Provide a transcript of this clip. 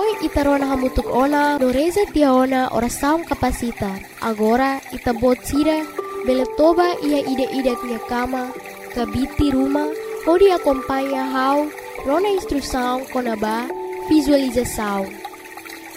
itarona hamutuk ona do reza tiaona oração capacita. Agora itabot sira beletoba ia ida-ida tia kama kabiti rumah pode acompanha how rona instrução konaba visualização.